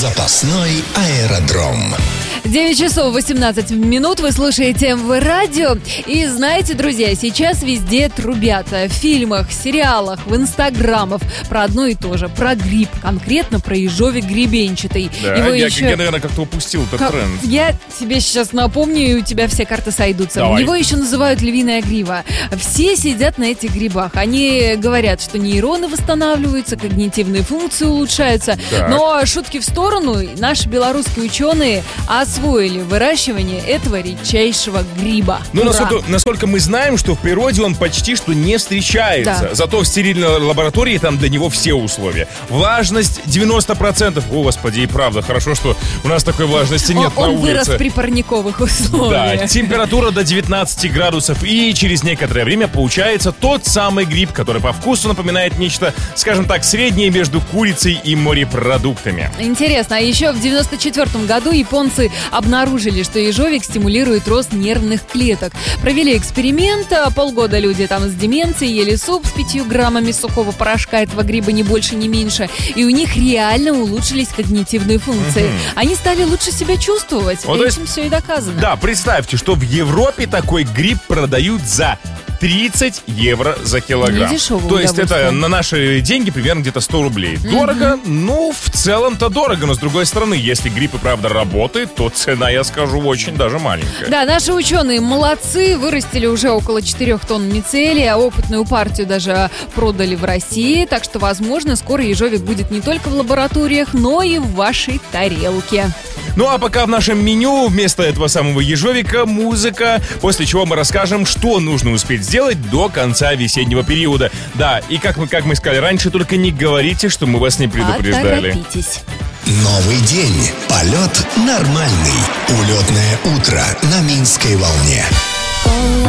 Запасной аэродром. 9 часов 18 минут, вы слушаете МВ Радио. И знаете, друзья, сейчас везде трубят в фильмах, сериалах, в инстаграмах про одно и то же, про гриб, конкретно про ежовик гребенчатый. Да, я, наверное, как-то упустил этот тренд. Я тебе сейчас напомню, и у тебя все карты сойдутся. Давай. Его еще называют львиная грива. Все сидят на этих грибах. Они говорят, что нейроны восстанавливаются, когнитивные функции улучшаются. Так. Но шутки в сторону, наши белорусские ученые освоили выращивание этого редчайшего гриба. Ну, Ура! насколько мы знаем, что в природе он почти что не встречается. Да. Зато в стерильной лаборатории там для него все условия. Влажность 90%. О, господи, и правда, хорошо, что у нас такой влажности нет на Он улице. вырос при парниковых условиях. Да, температура до 19 градусов. И через некоторое время получается тот самый гриб, который по вкусу напоминает нечто, скажем так, среднее между курицей и морепродуктами. Интересно, а еще в 94 году японцы обнаружили, что ежовик стимулирует рост нервных клеток. Провели эксперимент, полгода люди там с деменцией ели суп с 5 граммами сухого порошка этого гриба, ни больше, ни меньше, и у них реально улучшились когнитивные функции. Они стали лучше себя чувствовать, Вот, этим все и доказано. Да, представьте, что в Европе такой гриб продают за 30 евро за килограмм. Недешевое То есть это удовольствие. на наши деньги примерно где-то 100 рублей. Дорого? Ну, в целом-то дорого. Но с другой стороны, если гриб и правда работает, то цена, я скажу, очень даже маленькая. Да, наши ученые молодцы, вырастили уже около 4 тонн мицелия, а опытную партию даже продали в России, так что, возможно, скоро ежовик будет не только в лабораториях, но и в вашей тарелке. Ну а пока в нашем меню вместо этого самого ежовика музыка, после чего мы расскажем, что нужно успеть сделать до конца весеннего периода. Да, и как мы сказали раньше, только не говорите, что мы вас не предупреждали. Поторопитесь. Новый день. Полет нормальный. Улетное утро на Минской волне.